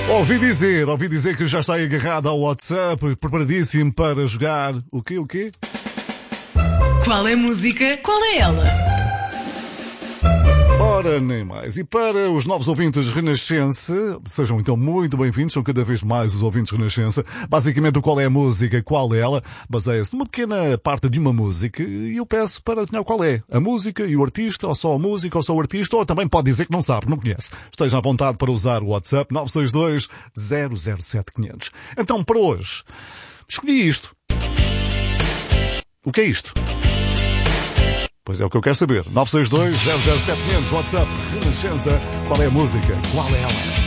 Ouvi dizer que já está agarrado ao WhatsApp, preparadíssimo para jogar o quê? Qual é a música? Qual é ela? Ora, nem mais. E para os novos ouvintes Renascença, sejam então muito bem-vindos, são cada vez mais os ouvintes Renascença. Basicamente, o qual é a música, qual é ela, baseia-se numa pequena parte de uma música e eu peço para adivinhar qual é a música e o artista, ou só a música, ou só o artista, ou também pode dizer que não sabe, não conhece. Esteja à vontade para usar o WhatsApp 962 007 500. Então, para hoje, escolhi isto. O que é isto? Pois é o que eu quero saber. 962 007 500, WhatsApp, Renascença. Qual é a música? Qual é ela?